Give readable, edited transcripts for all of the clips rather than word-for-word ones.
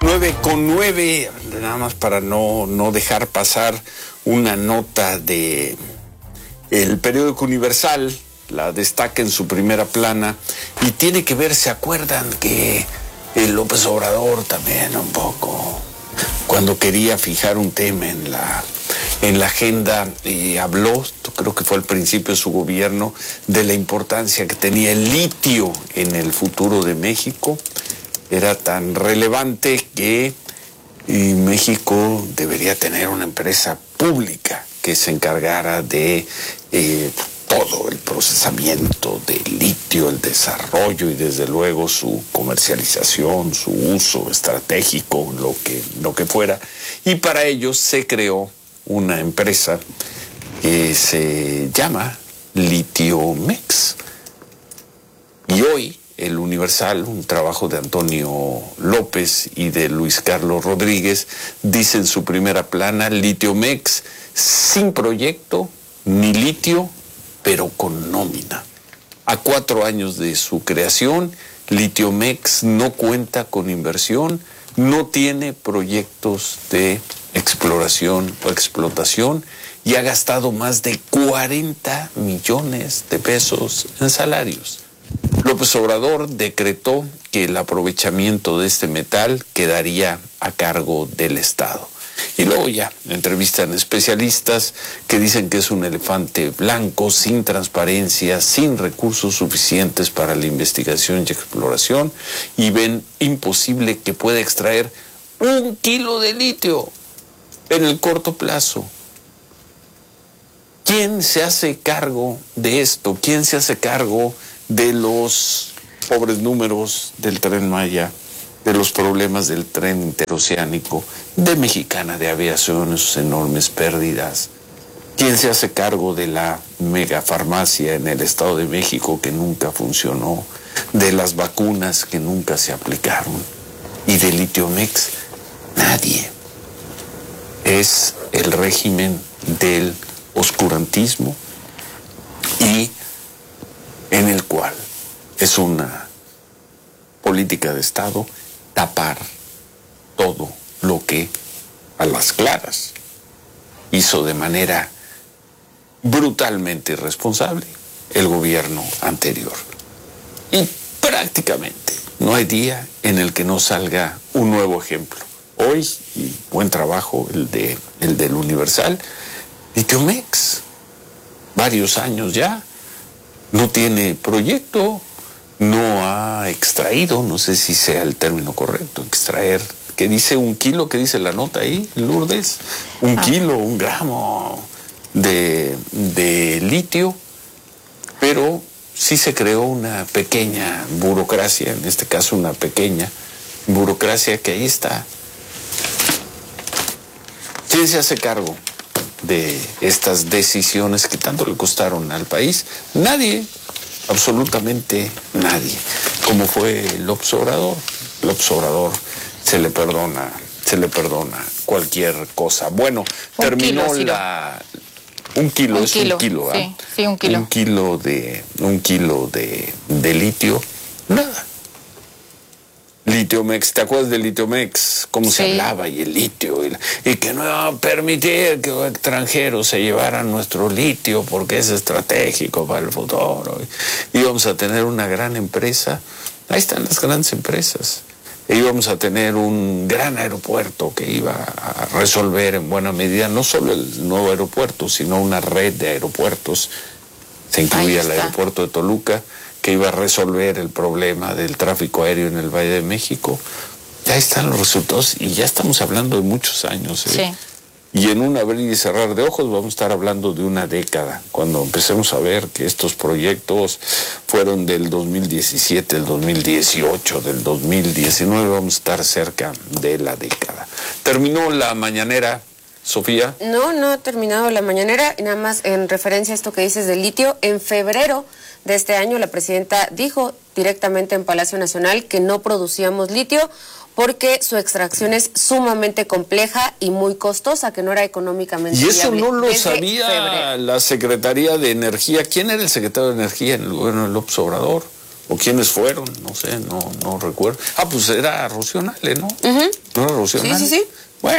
9:09, nada más para no dejar pasar una nota de el periódico Universal, la destaca en su primera plana, y tiene que ver, ¿se acuerdan que el López Obrador también un poco, cuando quería fijar un tema en la agenda, habló, creo que fue al principio de su gobierno, de la importancia que tenía el litio en el futuro de México? Era tan relevante que México debería tener una empresa pública que se encargara de todo el procesamiento del litio, el desarrollo y desde luego su comercialización, su uso estratégico, lo que fuera. Y para ello se creó una empresa que se llama Litiomex. Y hoy el Universal, un trabajo de Antonio López y de Luis Carlos Rodríguez, dice en su primera plana: Litiomex sin proyecto ni litio, pero con nómina. A 4 años de su creación, Litiomex no cuenta con inversión, no tiene proyectos de exploración o explotación y ha gastado más de 40 millones de pesos en salarios. López Obrador decretó que el aprovechamiento de este metal quedaría a cargo del Estado. Y luego ya entrevistan especialistas que dicen que es un elefante blanco, sin transparencia, sin recursos suficientes para la investigación y exploración, y ven imposible que pueda extraer 1 kilo de litio en el corto plazo. ¿Quién se hace cargo de esto? ¿Quién se hace cargo de los pobres números del Tren Maya, de los problemas del tren interoceánico, de Mexicana de Aviación, sus enormes pérdidas? ¿Quién se hace cargo de la megafarmacia en el Estado de México que nunca funcionó, de las vacunas que nunca se aplicaron y de Litiomex? Nadie. Es el régimen del oscurantismo y en el cual es una política de Estado tapar todo lo que a las claras hizo de manera brutalmente irresponsable el gobierno anterior. Y prácticamente no hay día en el que no salga un nuevo ejemplo. Hoy, y buen trabajo el del Universal, Litiomex, varios años ya, no tiene proyecto, no ha extraído, no sé si sea el término correcto, extraer, que dice 1 kilo, que dice la nota ahí, Lourdes, 1 kilo, 1 gramo de litio, pero sí se creó una pequeña burocracia, en este caso una pequeña burocracia que ahí está. ¿Quién se hace cargo de estas decisiones que tanto le costaron al país? Nadie, absolutamente nadie. Como fue López Obrador. López Obrador se le perdona cualquier cosa. Bueno, terminó un kilo, ¿ah? Sí, 1 kilo. Un kilo de litio, nada. Litiomex, ¿te acuerdas de Litiomex? ¿Cómo se hablaba? Y el litio, y que no iba a permitir que extranjeros se llevaran nuestro litio porque es estratégico para el futuro. Y íbamos a tener una gran empresa. Ahí están las grandes empresas. E íbamos a tener un gran aeropuerto que iba a resolver en buena medida no solo el nuevo aeropuerto, sino una red de aeropuertos. Se incluía el aeropuerto de Toluca, que iba a resolver el problema del tráfico aéreo en el Valle de México. Ya están los resultados y ya estamos hablando de muchos años. Sí. Y en un abrir y cerrar de ojos vamos a estar hablando de una década, cuando empecemos a ver que estos proyectos fueron del 2017, del 2018, del 2019, vamos a estar cerca de la década. ¿Terminó la mañanera, Sofía? No ha terminado la mañanera, nada más en referencia a esto que dices del litio. En febrero de este año la presidenta dijo directamente en Palacio Nacional que no producíamos litio porque su extracción es sumamente compleja y muy costosa, que no era económicamente viable. Y eso no lo sabía febrero. La Secretaría de Energía. ¿Quién era el secretario de Energía en el gobierno de López Obrador? ¿O quiénes fueron? No sé, no recuerdo. Pues era Rocío Nale, ¿no? Manufactura Rocío Hernández. Sí.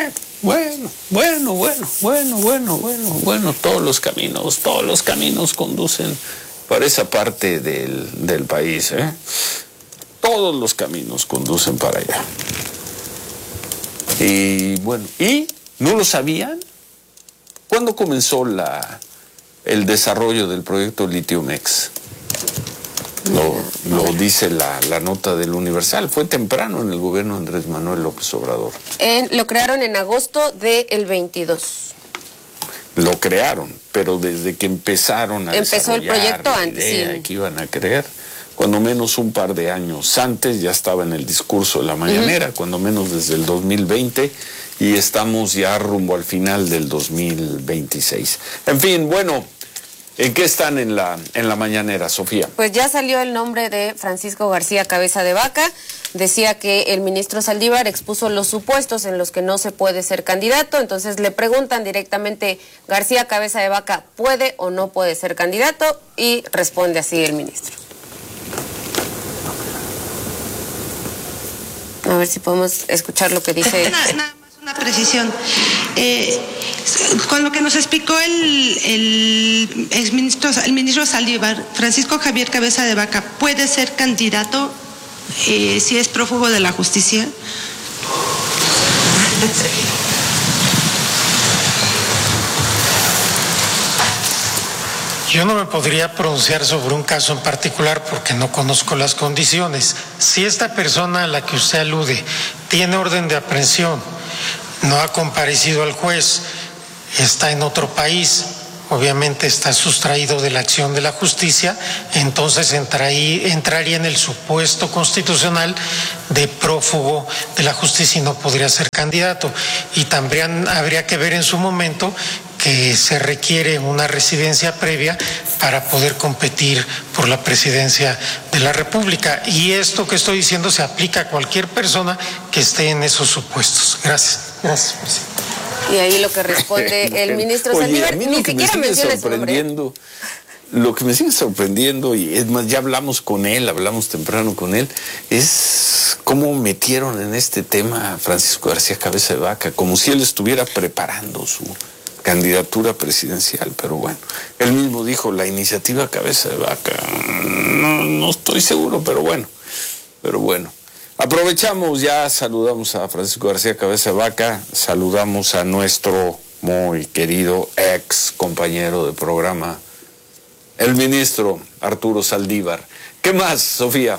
Bueno, todos los caminos conducen para esa parte del país, ¿eh? Todos los caminos conducen para allá. Y bueno, ¿y no lo sabían? ¿Cuándo comenzó el desarrollo del proyecto Litio-Mex? Lo dice la nota del Universal. Fue temprano en el gobierno de Andrés Manuel López Obrador. Lo crearon en agosto del 22. Lo crearon, pero desde que empezaron a empezó el proyecto la antes, idea sí. Que iban a crear, cuando menos un par de años antes ya estaba en el discurso de la mañanera, cuando menos desde el 2020, y estamos ya rumbo al final del 2026. En fin, bueno, ¿en qué están en la mañanera, Sofía? Pues ya salió el nombre de Francisco García Cabeza de Vaca. Decía que el ministro Saldívar expuso los supuestos en los que no se puede ser candidato. Entonces le preguntan directamente, García Cabeza de Vaca, ¿puede o no puede ser candidato? Y responde así el ministro. A ver si podemos escuchar lo que dice. Nada más una precisión. Con lo que nos explicó el ministro Saldívar, Francisco Javier Cabeza de Vaca, ¿puede ser candidato si es prófugo de la justicia? Yo no me podría pronunciar sobre un caso en particular porque no conozco las condiciones. Si esta persona a la que usted alude tiene orden de aprehensión, no ha comparecido al juez, está en otro país, obviamente está sustraído de la acción de la justicia, entonces entraría en el supuesto constitucional de prófugo de la justicia y no podría ser candidato. Y también habría que ver en su momento que se requiere una residencia previa para poder competir por la presidencia de la República. Y esto que estoy diciendo se aplica a cualquier persona que esté en esos supuestos. Gracias, presidente. Y ahí lo que responde el ministro Saldívar, ni siquiera menciona su nombre. Lo que me sigue sorprendiendo, y es más, ya hablamos temprano con él, es cómo metieron en este tema a Francisco García Cabeza de Vaca, como si él estuviera preparando su candidatura presidencial. Pero bueno, él mismo dijo, la iniciativa Cabeza de Vaca, no estoy seguro, pero bueno. Aprovechamos, ya saludamos a Francisco García Cabeza de Vaca, saludamos a nuestro muy querido ex compañero de programa, el ministro Arturo Saldívar. ¿Qué más, Sofía?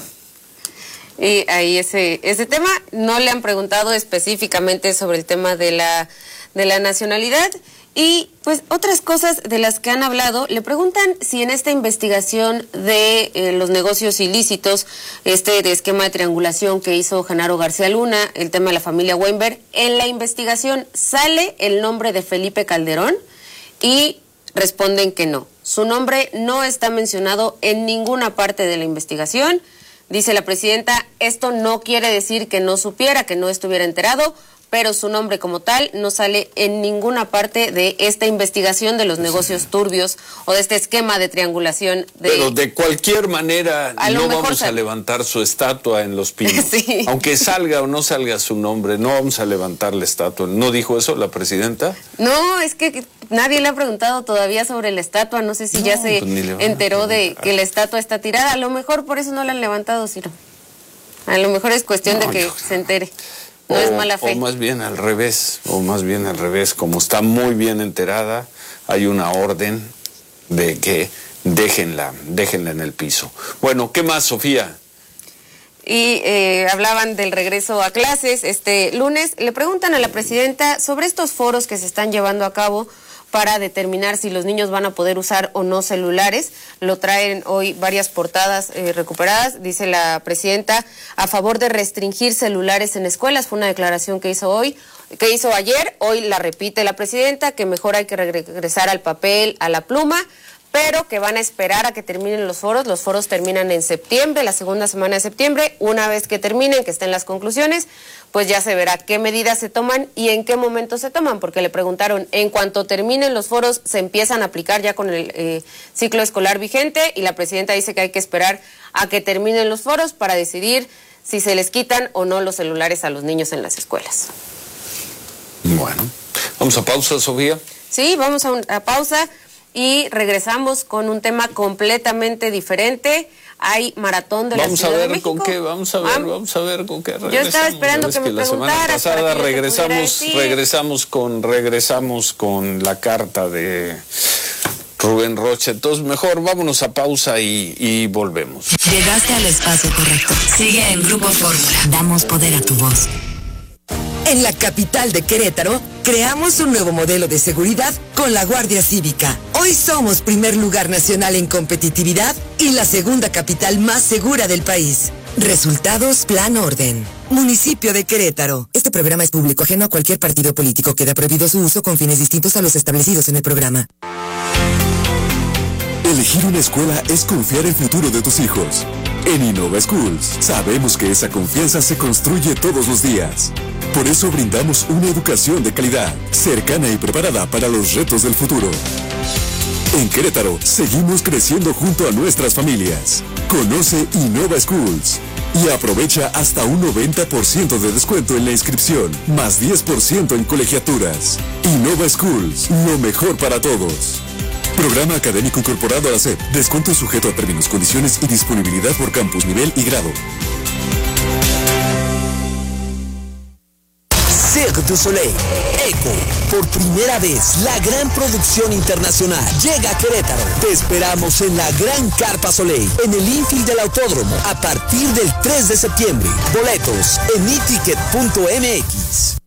Y ahí ese tema, no le han preguntado específicamente sobre el tema de la nacionalidad. Y pues otras cosas de las que han hablado, le preguntan si en esta investigación de los negocios ilícitos, de esquema de triangulación que hizo Genaro García Luna, el tema de la familia Weinberg, en la investigación sale el nombre de Felipe Calderón, y responden que no. Su nombre no está mencionado en ninguna parte de la investigación. Dice la presidenta, esto no quiere decir que no supiera, que no estuviera enterado, pero su nombre como tal no sale en ninguna parte de esta investigación de los negocios turbios o de este esquema de triangulación. Pero de cualquier manera no vamos a levantar su estatua en Los Pinos. Sí. Aunque salga o no salga su nombre, no vamos a levantar la estatua. ¿No dijo eso la presidenta? No, es que nadie le ha preguntado todavía sobre la estatua. No sé si ya se enteró de que la estatua está tirada. A lo mejor por eso no la han levantado, Ciro. A lo mejor es cuestión de que se entere. No es mala fe. O más bien al revés, como está muy bien enterada, hay una orden de que déjenla en el piso. Bueno, ¿qué más, Sofía? Y hablaban del regreso a clases este lunes. Le preguntan a la presidenta sobre estos foros que se están llevando a cabo para determinar si los niños van a poder usar o no celulares. Lo traen hoy varias portadas recuperadas. Dice la presidenta, a favor de restringir celulares en escuelas. Fue una declaración que hizo ayer. Hoy la repite la presidenta, que mejor hay que regresar al papel, a la pluma, pero que van a esperar a que terminen los foros. Los foros terminan en septiembre, la segunda semana de septiembre. Una vez que terminen, que estén las conclusiones, pues ya se verá qué medidas se toman y en qué momento se toman, porque le preguntaron, en cuanto terminen los foros, ¿se empiezan a aplicar ya con el ciclo escolar vigente? Y la presidenta dice que hay que esperar a que terminen los foros para decidir si se les quitan o no los celulares a los niños en las escuelas. Bueno, vamos a pausa, Sofía. Sí, vamos a pausa y regresamos con un tema completamente diferente. Hay maratón de la Ciudad de México. Vamos a ver con qué regresamos. Yo estaba esperando que me preguntaras. La semana pasada regresamos con la carta de Rubén Rocha. Entonces mejor vámonos a pausa y volvemos. Llegaste al espacio correcto. Sigue en Grupo Fórmula. Damos poder a tu voz. En la capital de Querétaro, creamos un nuevo modelo de seguridad con la Guardia Cívica. Hoy somos primer lugar nacional en competitividad y la segunda capital más segura del país. Resultados, Plan Orden. Municipio de Querétaro. Este programa es público, ajeno a cualquier partido político. Queda prohibido su uso con fines distintos a los establecidos en el programa. Elegir una escuela es confiar el futuro de tus hijos. En Innova Schools sabemos que esa confianza se construye todos los días. Por eso brindamos una educación de calidad, cercana y preparada para los retos del futuro. En Querétaro seguimos creciendo junto a nuestras familias. Conoce Innova Schools y aprovecha hasta un 90% de descuento en la inscripción, más 10% en colegiaturas. Innova Schools, lo mejor para todos. Programa académico incorporado a la SEP. Descuento sujeto a términos, condiciones y disponibilidad por campus, nivel y grado. Cirque du Soleil, ECO, por primera vez, la gran producción internacional llega a Querétaro. Te esperamos en la Gran Carpa Soleil, en el infield del Autódromo, a partir del 3 de septiembre. Boletos en iticket.mx.